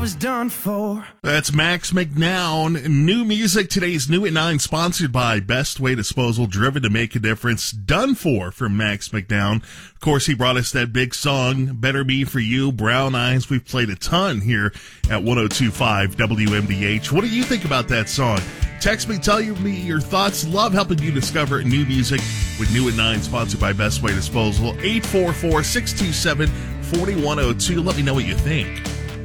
was done for. That's Max McNown. New music, today's New at 9, sponsored by Best Way Disposal, driven to make a difference. Done for from Max McNown. Of course, he brought us that big song, Better Be For You, Brown Eyes. We've played a ton here at 102.5 WMDH. What do you think about that song? Text me, tell me your thoughts. Love helping you discover new music with New at 9, sponsored by Best Way Disposal. 844-627-4102. Let me know what you think.